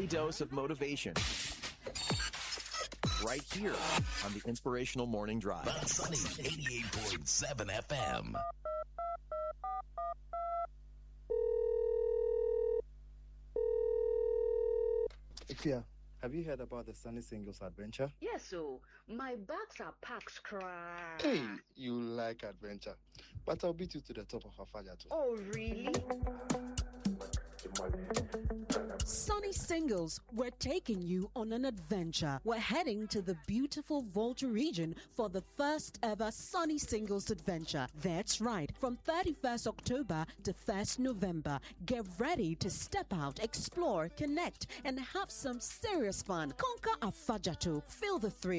daily dose of motivation. Right here on the Inspirational Morning Drive. On Sunny 88.7 FM. Ikea, have you heard about the Sunny Singles adventure? Yes, so my bags are packed, cry. Hey, you like adventure. But I'll beat you to the top of Afaja too. Oh, really? Sunny Singles, we're taking you on an adventure. We're heading to the beautiful Volta region for the first ever Sunny Singles adventure. That's right, from 31st October to 1st November. Get ready to step out, explore, connect, and have some serious fun. Conquer Afajato. Feel the thrill.